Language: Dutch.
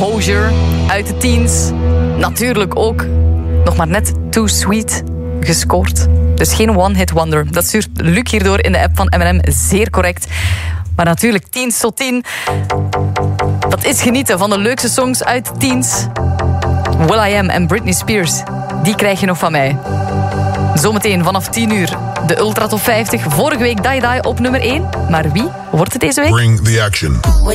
Composure uit de teens. Natuurlijk ook nog maar net Too Sweet gescoord. Dus geen one-hit wonder. Dat stuurt Luc hierdoor in de app van M&M. Zeer correct. Maar natuurlijk 10 tot 10. Dat is genieten van de leukste songs uit de teens. will.i.am en Britney Spears. Die krijg je nog van mij. Zometeen vanaf 10 uur de Ultra Top 50. Vorige week Die Die op nummer 1. Maar wie wordt het deze week? Bring the action.